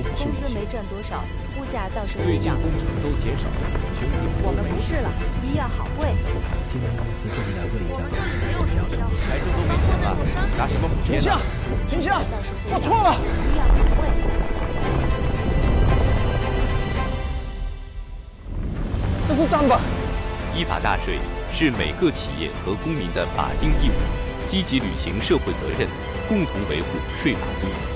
工资没挣多少，物价倒是最近工程都减少了，群里我们不是了，医院好贵。 今年公司终于来问一下， 这里没有学校， 财政都没钱了，拿什么补贴呢？ 停下！我错了。 医院好贵。 这是账本。 依法纳税是每个企业和公民的法定义务，积极履行社会责任，共同维护税法尊严。